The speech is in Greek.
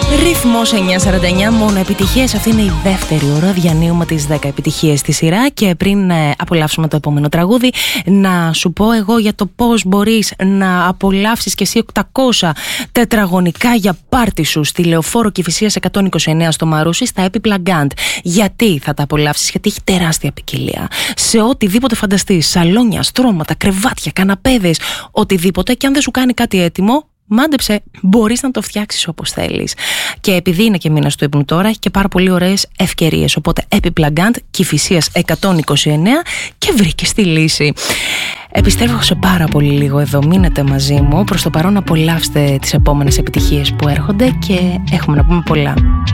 Ρυθμός 949, μόνο επιτυχίες. Αυτή είναι η δεύτερη ώρα. Διανύουμε τις 10 επιτυχίες στη σειρά. Και πριν απολαύσουμε το επόμενο τραγούδι, να σου πω εγώ για το πώς μπορείς να απολαύσεις και εσύ 800 τετραγωνικά για πάρτι σου στη Λεωφόρο Κηφισίας 129 στο Μαρούσι, στα έπιπλα Γκάντ. Γιατί θα τα απολαύσεις? Γιατί έχει τεράστια ποικιλία σε οτιδήποτε φανταστείς. Σαλόνια, στρώματα, κρεβάτια, καναπέδες, οτιδήποτε. Και αν δεν σου κάνει κάτι έτοιμο, μάντεψε, μπορείς να το φτιάξεις όπως θέλεις. Και επειδή είναι και μήνας του ύπνου τώρα, έχει και πάρα πολύ ωραίες ευκαιρίες. Οπότε έπιπλα Γκάντ, Κηφισίας 129 και βρήκες τη λύση. Επιστρέφω σε πάρα πολύ λίγο εδώ. Μείνετε μαζί μου. Προς το παρόν απολαύστε τις επόμενες επιτυχίες που έρχονται και έχουμε να πούμε πολλά.